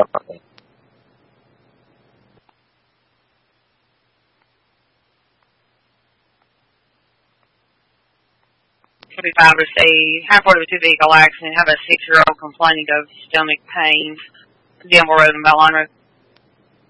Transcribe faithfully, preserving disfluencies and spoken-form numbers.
Forty-five received. High Florida with two vehicle accident. Have a six-year-old complaining of stomach pains. Denver Road and Bell Road.